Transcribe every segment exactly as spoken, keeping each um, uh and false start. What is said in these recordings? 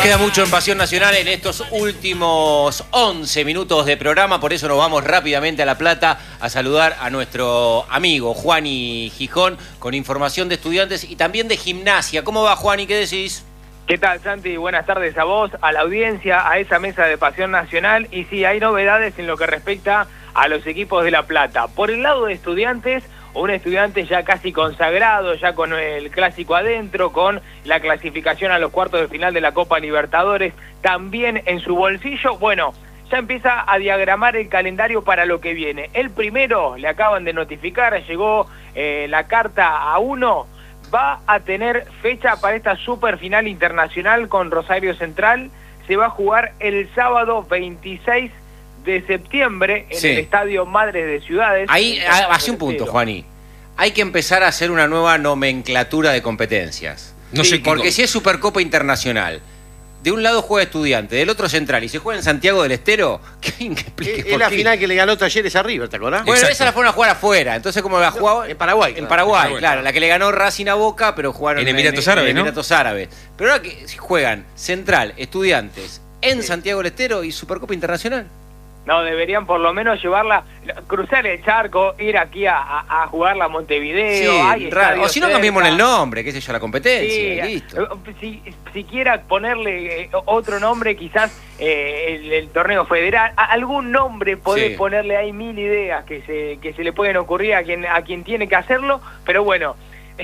queda mucho en Pasión Nacional en estos últimos once minutos de programa, por eso nos vamos rápidamente a La Plata a saludar a nuestro amigo Juani Gijón con información de estudiantes y también de gimnasia. ¿Cómo va, Juani? ¿Qué decís? ¿Qué tal, Santi? Buenas tardes a vos, a la audiencia, a esa mesa de Pasión Nacional. Y sí, hay novedades en lo que respecta a los equipos de La Plata. Por el lado de estudiantes, un estudiante ya casi consagrado, ya con el clásico adentro, con la clasificación a los cuartos de final de la Copa Libertadores también en su bolsillo. Bueno, ya empieza a diagramar el calendario para lo que viene. El primero, le acaban de notificar, llegó eh, la carta a uno, va a tener fecha para esta super final internacional con Rosario Central. Se va a jugar el sábado veintiséis de septiembre en sí. el Estadio Madres de Ciudades. Ahí hace un punto, Juani. Hay que empezar a hacer una nueva nomenclatura de competencias. No sí, sé porque si es Supercopa Internacional, de un lado juega Estudiante, del otro Central, y se juega en Santiago del Estero, ¿qué explique? Es, es la final que le ganó Talleres a River, ¿te acordás? Bueno, Exacto. esa la fueron a jugar afuera, entonces como la jugaba... En Paraguay. En Paraguay, en Paraguay claro, la que le ganó Racing a Boca, pero jugaron en Emiratos Árabes, en, en Emiratos Árabes. Pero ahora que juegan Central, Estudiantes, en sí. Santiago del Estero y Supercopa Internacional. No, deberían por lo menos llevarla, cruzar el charco, ir aquí a, a, a jugarla a Montevideo. Sí, hay raro. O si no, cambiemos el nombre, qué sé yo, la competencia, sí, listo. Si, siquiera ponerle otro nombre, quizás eh, el, el torneo federal, a, algún nombre, poder sí. ponerle, hay mil ideas que se, que se le pueden ocurrir a quien, a quien tiene que hacerlo, pero bueno...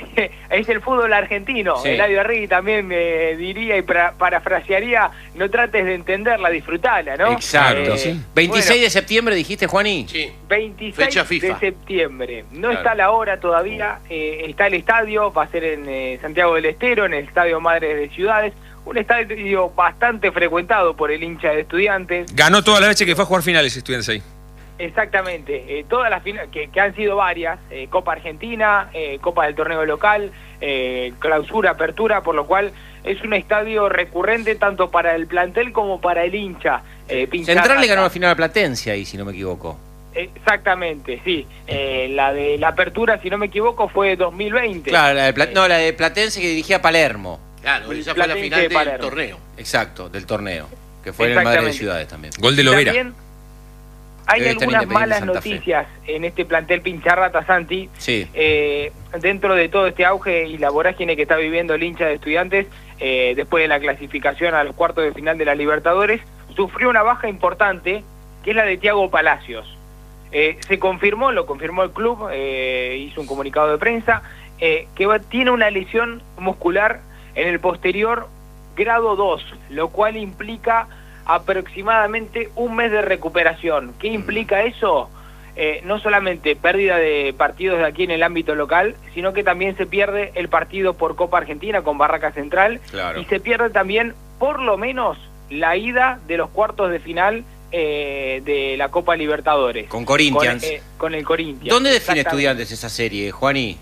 es el fútbol argentino. Sí. Eladio Arregui también me diría y para, parafrasearía, no trates de entenderla, disfrutala, ¿no? Exacto. Eh, sí. veintiséis bueno, de septiembre dijiste, Juani. Sí. veintiséis de septiembre. No claro. está la hora todavía, eh, está el estadio, va a ser en eh, Santiago del Estero, en el Estadio Madres de Ciudades, un estadio bastante frecuentado por el hincha de Estudiantes. Ganó toda la noche que fue a jugar finales Estudiantes ahí. Exactamente, eh, todas las finales, que, que han sido varias, eh, Copa Argentina, eh, Copa del Torneo Local, eh, Clausura, Apertura, por lo cual es un estadio recurrente tanto para el plantel como para el hincha. Eh, Central le ganó la final a Platense ahí, si no me equivoco. Exactamente, sí. Eh, la de la Apertura, si no me equivoco, fue dos mil veinte. Claro, la de Pla- eh, no, la de Platense que dirigía a Palermo. Claro, esa fue la final del Palermo. torneo. Exacto, del torneo, que fue en el Madre de Ciudades también. Gol de Lovera. Hay algunas malas noticias en este plantel Pincharrata, Santi. Sí. Eh, dentro de todo este auge y la vorágine que está viviendo el hincha de Estudiantes, eh, después de la clasificación a los cuartos de final de la Libertadores, sufrió una baja importante, que es la de Thiago Palacios. Eh, se confirmó, lo confirmó el club, eh, hizo un comunicado de prensa, eh, que va, tiene una lesión muscular en el posterior grado dos, lo cual implica aproximadamente un mes de recuperación. ¿Qué implica eso? Eh, no solamente pérdida de partidos de aquí en el ámbito local, sino que también se pierde el partido por Copa Argentina con Barraca Central, claro. y se pierde también, por lo menos, la ida de los cuartos de final eh, de la Copa Libertadores. Con Corinthians. Con, eh, con el Corinthians. ¿Dónde define Estudiantes esa serie, Juani?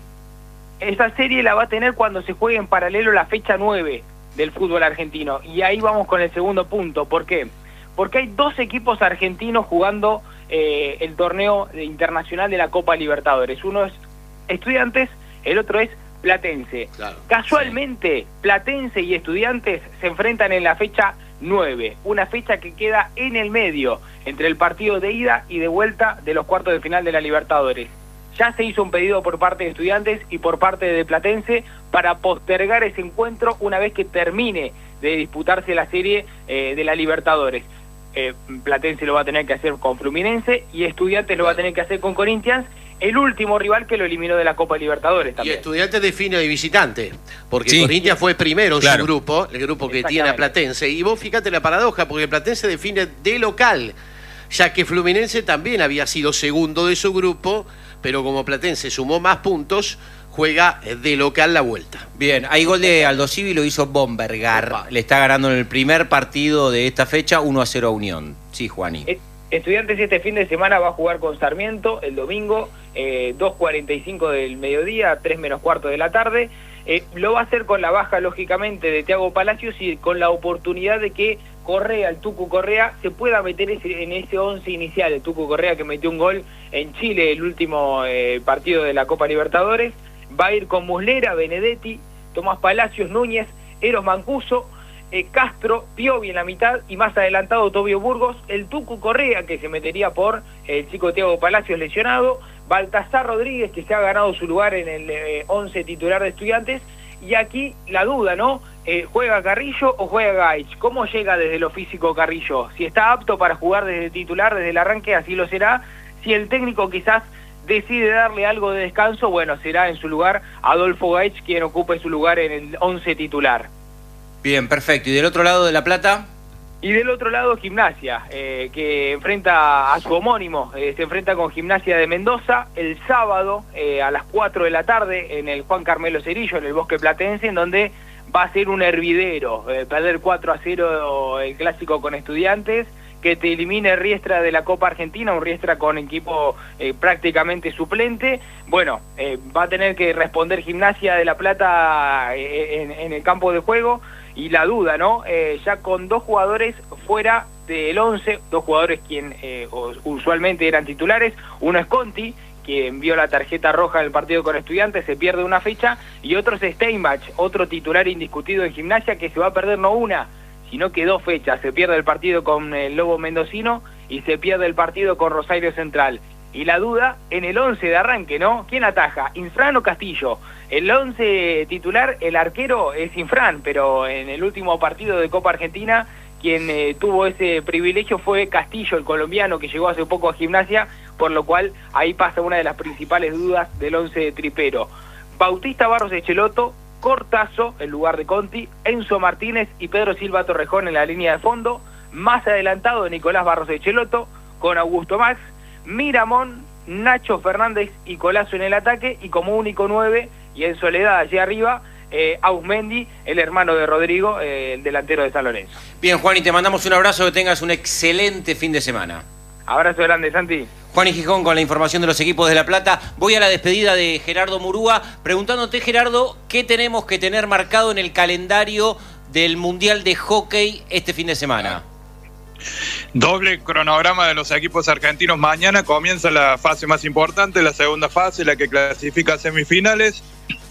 Esa serie la va a tener cuando se juegue en paralelo la fecha nueve del fútbol argentino. Y ahí vamos con el segundo punto. ¿Por qué? Porque hay dos equipos argentinos jugando eh, el torneo internacional de la Copa Libertadores. Uno es Estudiantes, el otro es Platense. Claro, Casualmente, sí. Platense y Estudiantes se enfrentan en la fecha nueve, una fecha que queda en el medio entre el partido de ida y de vuelta de los cuartos de final de la Libertadores. Ya se hizo un pedido por parte de Estudiantes y por parte de Platense para postergar ese encuentro una vez que termine de disputarse la serie eh, de la Libertadores. Eh, Platense lo va a tener que hacer con Fluminense y Estudiantes lo va a tener que hacer con Corinthians, el último rival que lo eliminó de la Copa Libertadores también. Y Estudiantes define de visitante, porque sí. Corinthians fue primero en claro. su grupo, el grupo que tiene a Platense, y vos fíjate la paradoja, porque Platense define de local, ya que Fluminense también había sido segundo de su grupo, pero como Platense sumó más puntos, juega de local la vuelta. Bien, hay gol de Aldo Civi, lo hizo Bombergar. Opa. Le está ganando en el primer partido de esta fecha uno a cero a Unión. Sí, Juani. Estudiantes este fin de semana va a jugar con Sarmiento el domingo, eh, dos cuarenta y cinco del mediodía, tres menos cuarto de la tarde. Eh, lo va a hacer con la baja, lógicamente, de Thiago Palacios y con la oportunidad de que Correa, el Tucu Correa, se pueda meter ese, en ese once inicial. El Tucu Correa, que metió un gol en Chile el último eh, partido de la Copa Libertadores, va a ir con Muslera, Benedetti, Tomás Palacios, Núñez, Eros Mancuso, eh, Castro, Piovi en la mitad y más adelantado Tobio Burgos, el Tucu Correa que se metería por el chico Thiago Palacios lesionado, Baltasar Rodríguez que se ha ganado su lugar en el eh, once titular de Estudiantes, y aquí la duda, ¿no? Eh, ¿Juega Carrillo o juega Gaich? ¿Cómo llega desde lo físico Carrillo? Si está apto para jugar desde titular, desde el arranque, así lo será. Si el técnico quizás decide darle algo de descanso, bueno, será en su lugar Adolfo Gaich quien ocupe su lugar en el once titular. Bien, perfecto. ¿Y del otro lado de La Plata? Y del otro lado Gimnasia, eh, que enfrenta a su homónimo, eh, se enfrenta con Gimnasia de Mendoza el sábado eh, a las cuatro de la tarde en el Juan Carmelo Cerillo, en el Bosque Platense, en donde va a ser un hervidero, eh, perder cuatro a cero el clásico con Estudiantes, que te elimine Riestra de la Copa Argentina, un Riestra con equipo eh, prácticamente suplente. Bueno, eh, va a tener que responder Gimnasia de La Plata eh, en, en el campo de juego, y la duda, ¿no? Eh, ya con dos jugadores fuera del once, dos jugadores quien eh, usualmente eran titulares, uno es Conti, que envió la tarjeta roja en el partido con Estudiantes, se pierde una fecha, y otro es Steinbach, otro titular indiscutido en Gimnasia, que se va a perder no una, sino que dos fechas. Se pierde el partido con el Lobo Mendocino y se pierde el partido con Rosario Central. Y la duda en el once de arranque, ¿no? ¿Quién ataja? ¿Infran o Castillo? El once titular, el arquero es Infran, pero en el último partido de Copa Argentina quien eh, tuvo ese privilegio fue Castillo, el colombiano que llegó hace poco a Gimnasia, por lo cual ahí pasa una de las principales dudas del once tripero. Bautista Barros Echeloto, Cortazo, en lugar de Conti, Enzo Martínez y Pedro Silva Torrejón en la línea de fondo, más adelantado Nicolás Barros Echeloto, con Augusto Max, Miramón, Nacho Fernández y Colazo en el ataque, y como único nueve, y en soledad allí arriba, eh, Ausmendi, el hermano de Rodrigo, eh, el delantero de San Lorenzo. Bien, Juan, y te mandamos un abrazo, que tengas un excelente fin de semana. Abrazo grande, Santi. Juan y Gijón con la información de los equipos de La Plata. Voy a la despedida de Gerardo Murúa, preguntándote, Gerardo, ¿qué tenemos que tener marcado en el calendario del Mundial de Hockey este fin de semana? Doble cronograma de los equipos argentinos. Mañana comienza la fase más importante, la segunda fase, la que clasifica a semifinales.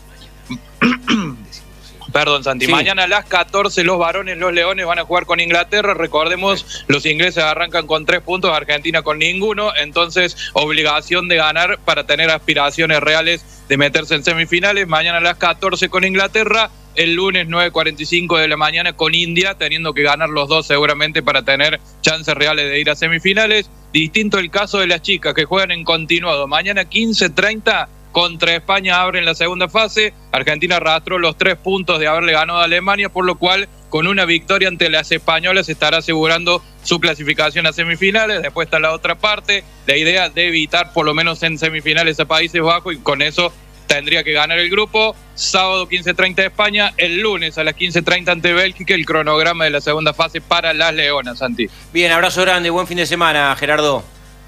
Perdón, Santi. Sí. Mañana a las catorce los varones, los leones, van a jugar con Inglaterra. Recordemos, los ingleses arrancan con tres puntos, Argentina con ninguno. Entonces, obligación de ganar para tener aspiraciones reales de meterse en semifinales. Mañana a las catorce con Inglaterra. El lunes nueve cuarenta y cinco de la mañana con India, teniendo que ganar los dos seguramente para tener chances reales de ir a semifinales. Distinto el caso de las chicas, que juegan en continuado. Mañana quince treinta contra España abren la segunda fase. Argentina arrastró los tres puntos de haberle ganado a Alemania, por lo cual con una victoria ante las españolas estará asegurando su clasificación a semifinales. Después está la otra parte, la idea de evitar por lo menos en semifinales a Países Bajos, y con eso tendría que ganar el grupo. Sábado quince treinta de España, el lunes a las quince treinta ante Bélgica, el cronograma de la segunda fase para las Leonas, Santi. Bien, abrazo grande, buen fin de semana, Gerardo.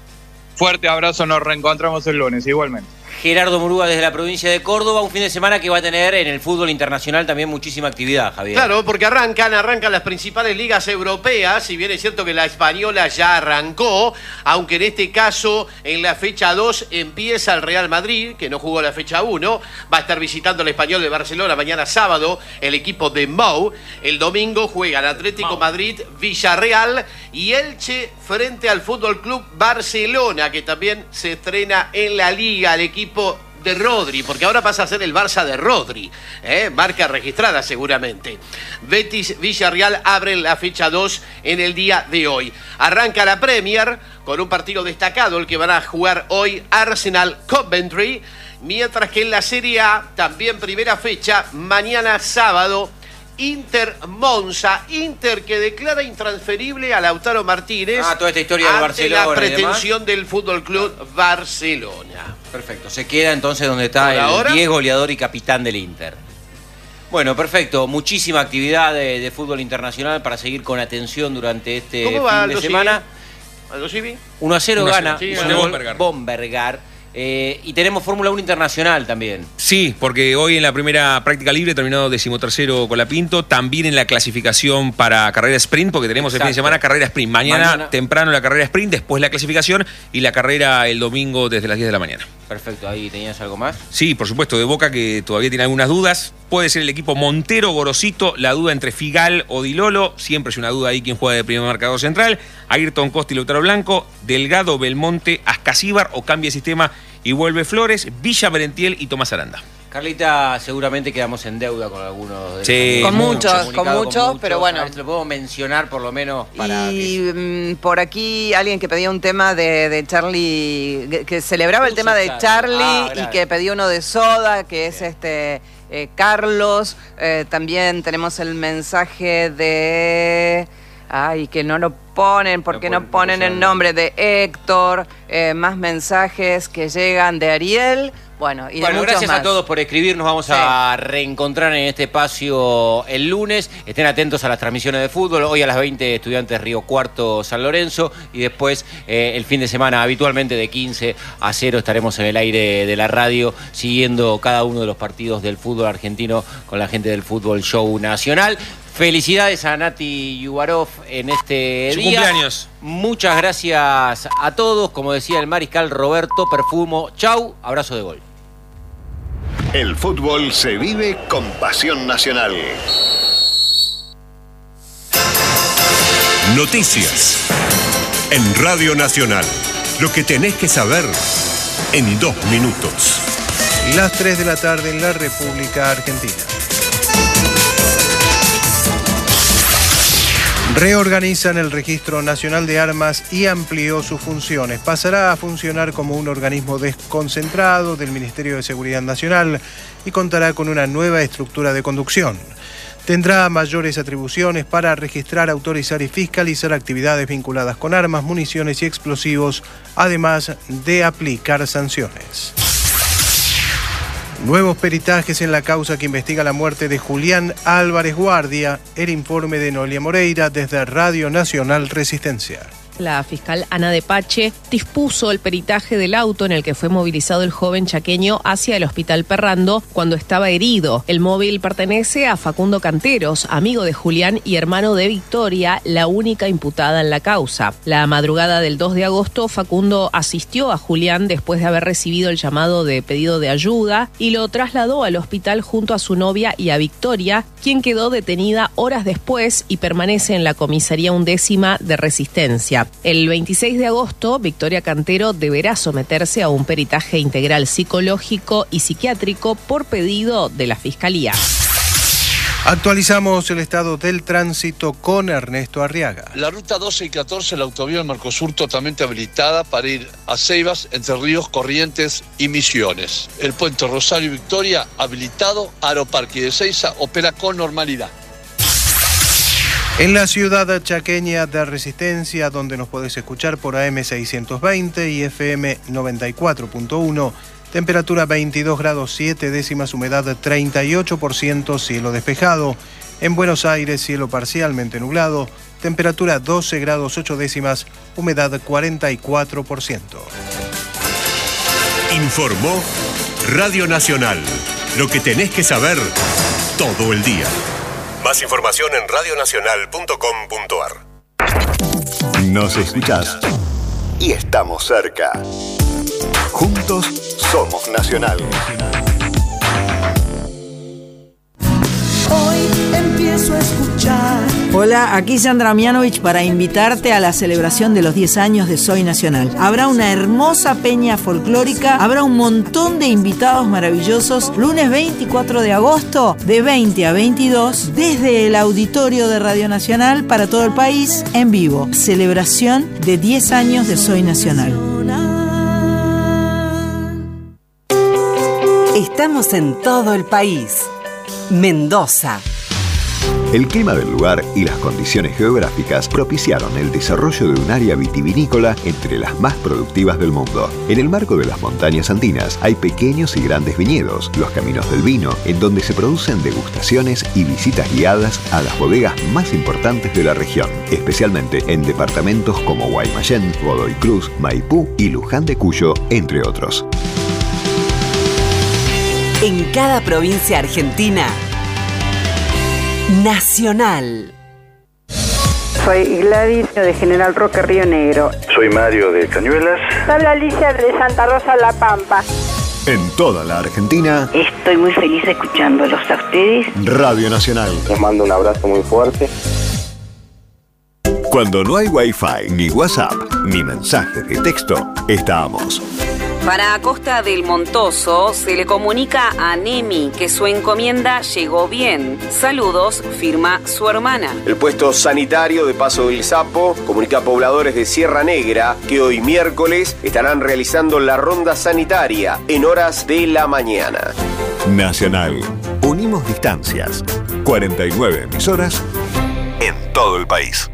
Fuerte abrazo, nos reencontramos el lunes, igualmente. Gerardo Murúa desde la provincia de Córdoba, un fin de semana que va a tener en el fútbol internacional también muchísima actividad, Javier. Claro, porque arrancan, arrancan las principales ligas europeas, si bien es cierto que la española ya arrancó, aunque en este caso en la fecha dos empieza el Real Madrid, que no jugó la fecha uno, va a estar visitando el Español de Barcelona mañana sábado, el equipo de Mou. El domingo juegan Atlético Mau. Madrid, Villarreal y Elche frente al Fútbol Club Barcelona, que también se estrena en la liga, el equipo de Rodri, porque ahora pasa a ser el Barça de Rodri, ¿eh? Marca registrada seguramente. Betis, Villarreal abren la fecha dos en el día de hoy. Arranca la Premier con un partido destacado, el que van a jugar hoy Arsenal Coventry, mientras que en la Serie A, también primera fecha, mañana sábado, Inter Monza, Inter que declara intransferible a Lautaro Martínez. Ah, toda esta historia de ante Barcelona. La pretensión del Fútbol Club Barcelona. Perfecto, se queda entonces donde está el diez goleador y capitán del Inter. Bueno, perfecto, muchísima actividad de, de fútbol internacional para seguir con atención durante este ¿Cómo va fin de Aldo semana. Aldo Civi? uno a cero gana sí, con de gol Bombergar. Bombergar. Eh, y tenemos Fórmula uno internacional también. Sí, porque hoy en la primera práctica libre terminado decimotercero Colapinto, también en la clasificación para carrera sprint, porque tenemos Exacto. el fin de semana carrera sprint. Mañana, Mañana temprano la carrera sprint, después la clasificación y la carrera el domingo desde las diez de la mañana. Perfecto, ahí tenías algo más. Sí, por supuesto, de Boca que todavía tiene algunas dudas. Puede ser el equipo Montero, Gorosito, la duda entre Figal o Di Lolo. Siempre es una duda ahí quién juega de primer marcador central. Ayrton Costa y Lautaro Blanco, Delgado, Belmonte, Ascasíbar o cambia de sistema y vuelve Flores, Villa Merentiel y Tomás Aranda. Carlita, seguramente quedamos en deuda con algunos de sí, los con muchos, con muchos, con pero bueno. Lo puedo mencionar por lo menos para y que... por aquí alguien que pedía un tema de, de Charlie, que, que celebraba el tema de Charlie ah, y que pedía uno de Soda, que es este eh, Carlos. Eh, también tenemos el mensaje de... Ay, que no lo ponen, porque no, no ponen el nombre de Héctor. Eh, más mensajes que llegan de Ariel. Bueno, y de bueno, muchos gracias más. a todos por escribir. Nos vamos sí. a reencontrar en este espacio el lunes. Estén atentos a las transmisiones de fútbol. Hoy a las veinte, Estudiantes Río Cuarto, San Lorenzo. Y después, eh, el fin de semana, habitualmente de quince a cero, estaremos en el aire de la radio siguiendo cada uno de los partidos del fútbol argentino con la gente del Fútbol Show Nacional. Felicidades a Nati Yubarov en este Su día. cumpleaños. Muchas gracias a todos. Como decía el mariscal Roberto Perfumo, chau, abrazo de gol. El fútbol se vive con pasión nacional. Noticias en Radio Nacional. Lo que tenés que saber en dos minutos. Las tres de la tarde en la República Argentina. Reorganizan el Registro Nacional de Armas y amplió sus funciones. Pasará a funcionar como un organismo desconcentrado del Ministerio de Seguridad Nacional y contará con una nueva estructura de conducción. Tendrá mayores atribuciones para registrar, autorizar y fiscalizar actividades vinculadas con armas, municiones y explosivos, además de aplicar sanciones. Nuevos peritajes en la causa que investiga la muerte de Julián Álvarez Guardia. El informe de Noelia Moreira desde Radio Nacional Resistencia. La fiscal Ana de Pache dispuso el peritaje del auto en el que fue movilizado el joven chaqueño hacia el hospital Perrando cuando estaba herido. El móvil pertenece a Facundo Canteros, amigo de Julián y hermano de Victoria, la única imputada en la causa. La madrugada del dos de agosto, Facundo asistió a Julián después de haber recibido el llamado de pedido de ayuda y lo trasladó al hospital junto a su novia y a Victoria, quien quedó detenida horas después y permanece en la comisaría undécima de Resistencia. El veintiséis de agosto, Victoria Cantero deberá someterse a un peritaje integral psicológico y psiquiátrico por pedido de la Fiscalía. Actualizamos el estado del tránsito con Ernesto Arriaga. La ruta doce y catorce, la autovía del Mercosur, totalmente habilitada para ir a Ceibas, Entre Ríos, Corrientes y Misiones. El puente Rosario Victoria, habilitado. Aeroparque de Ezeiza opera con normalidad. En la ciudad chaqueña de Resistencia, donde nos podés escuchar por A M seiscientos veinte y F M noventa y cuatro punto uno, temperatura veintidós grados siete décimas, humedad treinta y ocho por ciento, cielo despejado. En Buenos Aires, cielo parcialmente nublado, temperatura doce grados ocho décimas, humedad cuarenta y cuatro por ciento. Informó Radio Nacional. Lo que tenés que saber todo el día. Más información en radionacional punto com punto ar. Nos escuchás y estamos cerca. Juntos somos Nacional. Hoy empiezo a escuchar. Hola, aquí Sandra Mianovich para invitarte a la celebración de los diez años de Soy Nacional. Habrá una hermosa peña folclórica, habrá un montón de invitados maravillosos. Lunes veinticuatro de agosto, de veinte a veintidós, desde el auditorio de Radio Nacional para todo el país, en vivo. Celebración de diez años de Soy Nacional. Estamos en todo el país. Mendoza. El clima del lugar y las condiciones geográficas propiciaron el desarrollo de un área vitivinícola entre las más productivas del mundo. En el marco de las montañas andinas hay pequeños y grandes viñedos, los caminos del vino, en donde se producen degustaciones y visitas guiadas a las bodegas más importantes de la región, especialmente en departamentos como Guaymallén, Godoy Cruz, Maipú y Luján de Cuyo, entre otros. En cada provincia argentina, Nacional. Soy Gladys de General Roque Río Negro. Soy Mario de Cañuelas. Habla Alicia de Santa Rosa La Pampa. En toda la Argentina, Estoy muy feliz escuchándolos a ustedes. Radio Nacional. Les mando un abrazo muy fuerte. Cuando no hay Wi-Fi, ni WhatsApp, ni mensaje de texto, estamos. Para Costa del Montoso se le comunica a Nemi que su encomienda llegó bien. Saludos, firma su hermana. El puesto sanitario de Paso del Sapo comunica a pobladores de Sierra Negra que hoy miércoles estarán realizando la ronda sanitaria en horas de la mañana. Nacional. Unimos distancias. cuarenta y nueve emisoras en todo el país.